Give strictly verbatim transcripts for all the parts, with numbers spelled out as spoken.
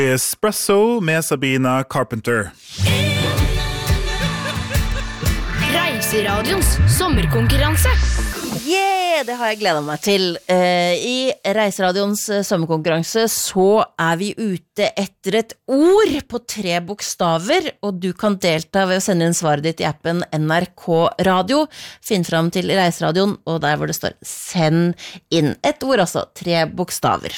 Espresso med Sabrina Carpenter. Reiseradions sommerkonkurranse. Yeah, det har jeg gledet meg til. Uh, I Reiseradions uh, sommerkonkurranse så er vi ute etter et ord på tre bokstaver, og du kan delta ved å sende inn svaret ditt i appen N R K Radio. Finn fram til Reiseradion, og der hvor det står send inn et ord, altså tre bokstaver.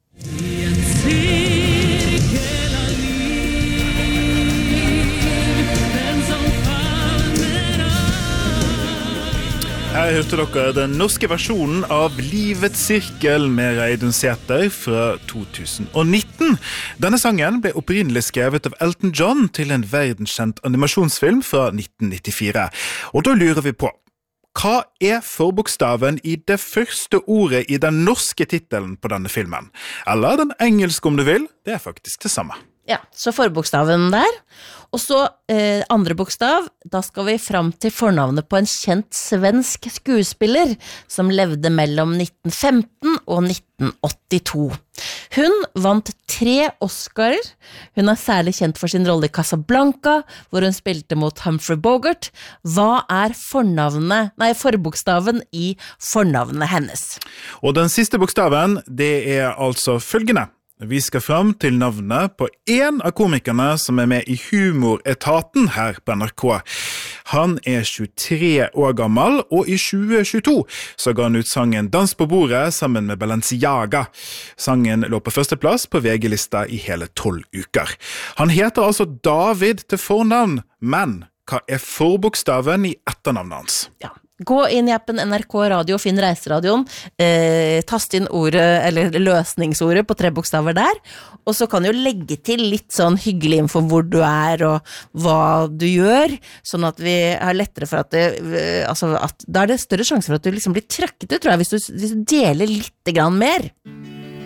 Her hørte dere den norske versjonen av Livets Sirkel med Reidun Sæther fra to tusen og nitten. Denne sangen ble opprinnelig skrevet av Elton John til en verdenskjent animasjonsfilm fra nitten nittifire. Og da lurer vi på, hva er forbokstaven i det første ordet i den norske titelen på denne filmen? Eller den engelske om du vil, det er faktisk det samme. Ja, så forbokstaven der. Og så eh, andre bokstav, da skal vi fram til fornavnet på en kjent svensk skuespiller som levde mellom nitten femten og nitten åttito. Hun vant tre Oscarer. Hun er særlig kjent for sin rolle i Casablanca, hvor hun spilte mot Humphrey Bogart. Hva er fornavnet, nei, forbokstaven i fornavnet hennes? Og den siste bokstaven, det er altså følgende. Vi skal fram til navnet på en av komikerne som er med i Humoretaten her på N R K. Han er tjuetre år gammel, og i tjue tjueto så ga han ut sangen Dans på bordet sammen med Balenciaga. Sangen lå på første plass på V G-lista i hele tolv uker. Han heter altså David til fornavn, men hva er forbokstaven i etternavnet hans? Ja. Gå inn i appen N R K Radio og finn Reiseradion, eh, tast inn ordet, eller løsningsordet på tre bokstaver der, og så kan du legge til litt sånn hyggelig info om hvor du er og hva du gjør, sånn at vi har lettere for at det, altså at, da er det større sjanse for at du liksom blir trøkket ut, tror jeg, hvis du, hvis du deler litt grann mer.